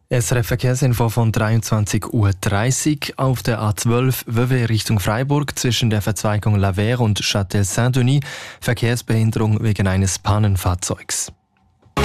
SRF Verkehrsinfo von 23:30 Uhr. Auf der A12 Vevey Richtung Freiburg zwischen der Verzweigung La Vere und Châtel-Saint-Denis Verkehrsbehinderung wegen eines Pannenfahrzeugs.